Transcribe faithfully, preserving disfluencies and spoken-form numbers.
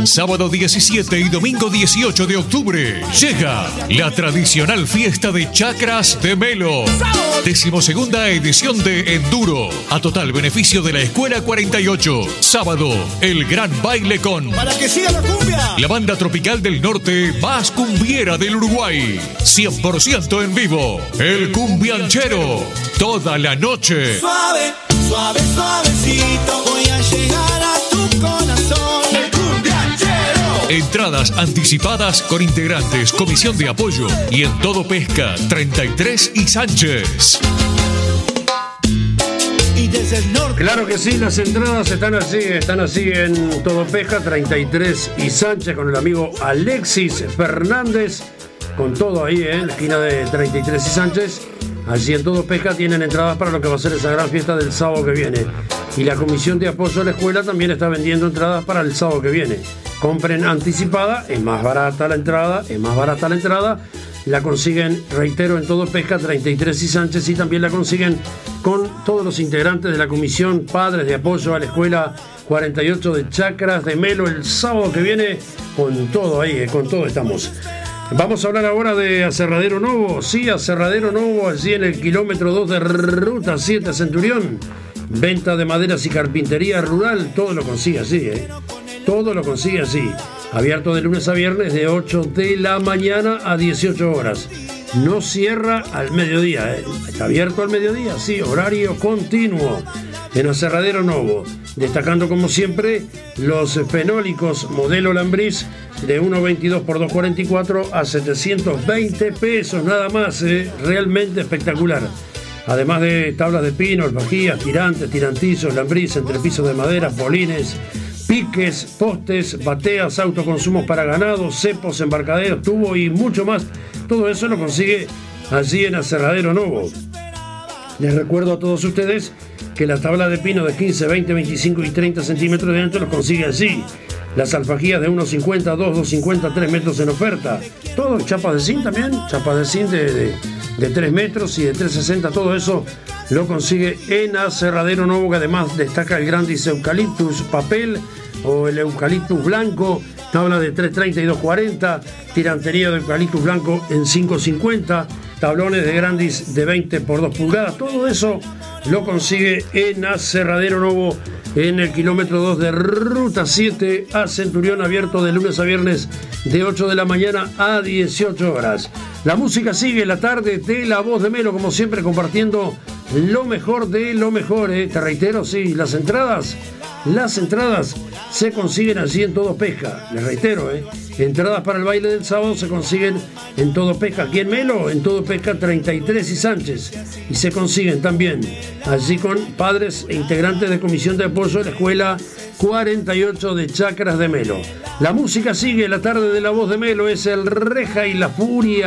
Sábado diecisiete y domingo dieciocho de octubre llega la tradicional fiesta de Chacras de Melo. Decimosegunda edición de Enduro, a total beneficio de la Escuela cuarenta y ocho. Sábado, el gran baile con ¡Para que siga la cumbia! la banda tropical del norte más cumbiera del Uruguay. cien por ciento en vivo, el Cumbianchero. Toda la noche. Suave, suave, suavecito, voy a llegar a tu corazón. El Cumbianchero. Entradas anticipadas con integrantes, comisión de apoyo y en Todo Pesca, treinta y tres y Sánchez. Y desde el norte. Claro que sí, las entradas están así, están así en Todo Pesca, treinta y tres y Sánchez, con el amigo Alexis Fernández, con todo ahí, ¿eh? En la esquina de treinta y tres y Sánchez. Allí en Todo Pesca tienen entradas para lo que va a ser esa gran fiesta del sábado que viene. Y la comisión de apoyo a la escuela también está vendiendo entradas para el sábado que viene. Compren anticipada, es más barata la entrada, es más barata la entrada. La consiguen, reitero, en Todo Pesca, treinta y tres y Sánchez, y también la consiguen con todos los integrantes de la comisión Padres de Apoyo a la Escuela cuarenta y ocho de Chacras de Melo el sábado que viene. Con todo ahí, eh, con todo estamos. Vamos a hablar ahora de Aserradero Novo. Sí, Aserradero Novo, allí en el kilómetro dos de Ruta siete Centurión. Venta de maderas y carpintería rural, todo lo consigue así, ¿eh? Todo lo consigue así. Abierto de lunes a viernes de ocho de la mañana a dieciocho horas. No cierra al mediodía, ¿eh? Está abierto al mediodía, sí, horario continuo. En Aserradero Novo, destacando como siempre los fenólicos modelo Lambrís de uno veintidós por dos cuarenta y cuatro a setecientos veinte pesos nada más, ¿eh? Realmente espectacular. Además de tablas de pino, alfajías, tirantes, tirantizos, lambrís, entrepisos de madera, polines, piques, postes, bateas, autoconsumos para ganado, cepos, embarcaderos, tubo y mucho más. Todo eso lo consigue allí en Aserradero Novo. Les recuerdo a todos ustedes que la tabla de pino de quince, veinte, veinticinco y treinta centímetros de ancho los consigue allí. Las alfajías de uno cincuenta, dos, dos cincuenta, tres metros en oferta. Todo, chapas de zinc también, chapas de zinc de, de, de tres metros y de tres sesenta, todo eso lo consigue en Aserradero Novo, que además destaca el Grandis Eucaliptus Papel o el Eucaliptus Blanco, tabla de tres treinta y dos cuarenta, tirantería de Eucaliptus Blanco en cinco cincuenta, tablones de Grandis de veinte por dos pulgadas, todo eso lo consigue en Aserradero Novo, en el kilómetro dos de Ruta siete a Centurión, abierto de lunes a viernes de ocho de la mañana a dieciocho horas. La música sigue, la tarde de La Voz de Melo, como siempre, compartiendo lo mejor de lo mejor, ¿eh? Te reitero, sí, las entradas, las entradas se consiguen allí en Todo Pesca, les reitero, ¿eh? Entradas para el baile del sábado se consiguen en Todo Pesca, aquí en Melo, en Todo Pesca treinta y tres y Sánchez, y se consiguen también allí con padres e integrantes de comisión de apoyo de la Escuela cuarenta y ocho de Chacras de Melo. La música sigue, la tarde de La Voz de Melo, es el Reja y la Furia.